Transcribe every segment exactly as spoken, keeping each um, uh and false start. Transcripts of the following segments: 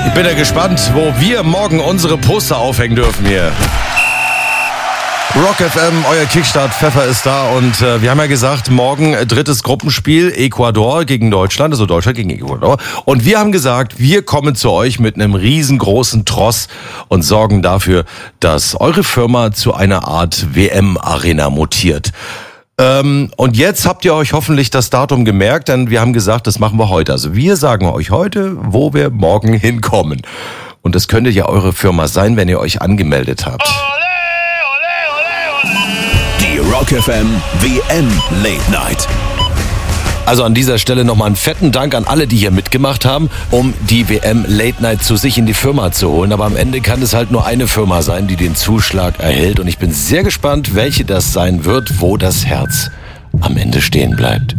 Ich bin ja gespannt, wo wir morgen unsere Poster aufhängen dürfen hier. Rock F M, euer Kickstart, Pfeffer ist da und äh, wir haben ja gesagt, morgen äh, drittes Gruppenspiel, Ecuador gegen Deutschland, also Deutschland gegen Ecuador. Und wir haben gesagt, wir kommen zu euch mit einem riesengroßen Tross und sorgen dafür, dass eure Firma zu einer Art W M-Arena mutiert. Ähm, und jetzt habt ihr euch hoffentlich das Datum gemerkt, denn wir haben gesagt, das machen wir heute. Also wir sagen euch heute, wo wir morgen hinkommen. Und das könnte ja eure Firma sein, wenn ihr euch angemeldet habt. Die Rock F M W M Late Night. Also an dieser Stelle nochmal einen fetten Dank an alle, die hier mitgemacht haben, um die W M Late Night zu sich in die Firma zu holen. Aber am Ende kann es halt nur eine Firma sein, die den Zuschlag erhält. Und ich bin sehr gespannt, welche das sein wird, wo das Herz am Ende stehen bleibt.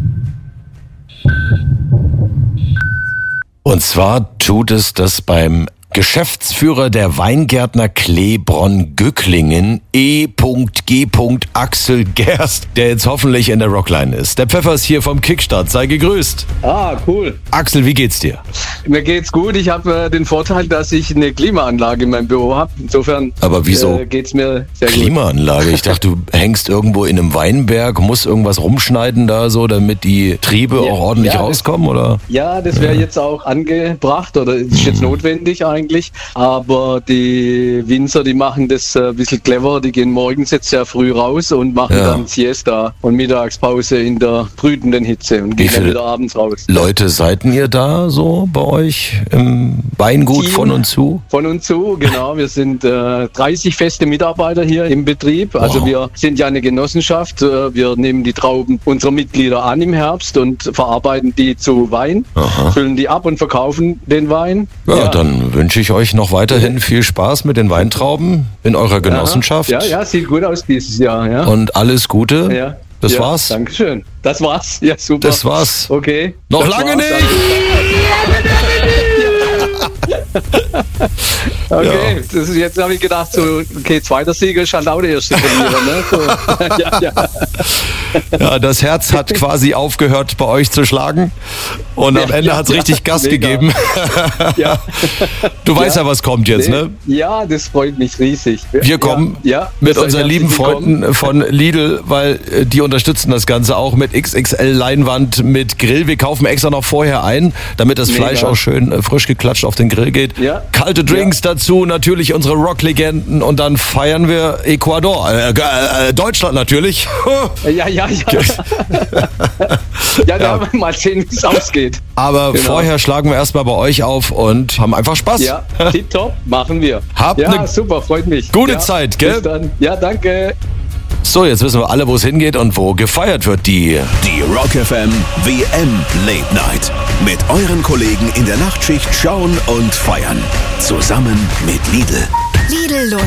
Und zwar tut es das beim Geschäftsführer der Weingärtner Kleebronn-Gücklingen, E G Axel Gerst, der jetzt hoffentlich in der Rockline ist. Der Pfeffer ist hier vom Kickstart, sei gegrüßt. Ah, cool. Axel, wie geht's dir? Mir geht's gut. Ich habe äh, den Vorteil, dass ich eine Klimaanlage in meinem Büro habe. Insofern Aber wieso äh, geht's mir sehr Klimaanlage? gut. Ich dachte, du hängst irgendwo in einem Weinberg, musst irgendwas rumschneiden da so, damit die Triebe Ja, auch ordentlich ja, rauskommen, oder? Ja, das wäre jetzt auch angebracht oder ist jetzt notwendig eigentlich. Aber die Winzer, die machen das äh, ein bisschen clever. Die gehen morgens jetzt sehr früh raus und machen Ja. dann Siesta und Mittagspause in der brütenden Hitze und gehen dann viele wieder abends raus. Leute seid ihr da so bei euch im Weingut Team. von und zu? Von und zu, genau. Wir sind äh, dreißig feste Mitarbeiter hier im Betrieb. Also Wow. wir sind ja eine Genossenschaft. Äh, Wir nehmen die Trauben unserer Mitglieder an im Herbst und verarbeiten die zu Wein, Aha. füllen die ab und verkaufen den Wein. Ja, dann wünsche ich euch noch weiterhin viel Spaß mit den Weintrauben in eurer Genossenschaft. Ja, ja, sieht gut aus dieses Jahr. Ja. Und alles Gute. ja. Das ja, war's. Dankeschön. Das war's. Ja, super. Das war's. Okay. Noch das lange war's. nicht. Okay, das ist, jetzt habe ich gedacht, so, okay, zweiter Sieger ist halt auch der erste Verlierer, ne? So. ja, ja. Ja, das Herz hat quasi aufgehört bei euch zu schlagen und am Ja, Ende ja, hat's richtig ja, Gas mega. gegeben. Ja. Du weißt ja, was kommt jetzt, Nee. ne? Ja, das freut mich riesig. Wir kommen ja, ja, mit seid unseren lieben herzlich willkommen. Freunden von Lidl, weil äh, die unterstützen das Ganze auch mit X X L-Leinwand, mit Grill. Wir kaufen extra noch vorher ein, damit das Mega. Fleisch auch schön äh, frisch geklatscht auf den Grill geht. Ja. Kalte Drinks dazu, natürlich unsere Rock-Legenden und dann feiern wir Ecuador. Äh, äh, Deutschland natürlich. Ja, ja, ja. ja, ja. Mal sehen, wie es ausgeht. Aber Genau. vorher schlagen wir erstmal bei euch auf und haben einfach Spaß. Ja, tipptopp, machen wir. Habt ja, ne super, freut mich. gute ja, Zeit, gell? Bis dann. Ja, danke. So, jetzt wissen wir alle, wo es hingeht und wo gefeiert wird. Die Die Rock F M W M Late Night. Mit euren Kollegen in der Nachtschicht schauen und feiern. Zusammen mit Lidl. Lidl